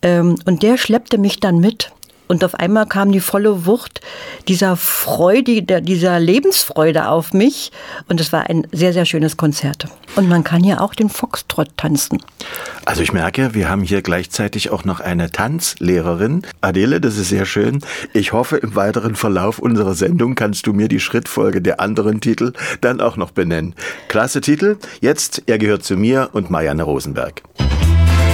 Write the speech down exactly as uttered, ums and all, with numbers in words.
Und der schleppte mich dann mit. Und auf einmal kam die volle Wucht dieser Freude, dieser Lebensfreude auf mich. Und es war ein sehr, sehr schönes Konzert. Und man kann ja auch den Foxtrott tanzen. Also ich merke, wir haben hier gleichzeitig auch noch eine Tanzlehrerin. Adele, das ist sehr schön. Ich hoffe, im weiteren Verlauf unserer Sendung kannst du mir die Schrittfolge der anderen Titel dann auch noch benennen. Klasse Titel. Jetzt, er gehört zu mir und Marianne Rosenberg.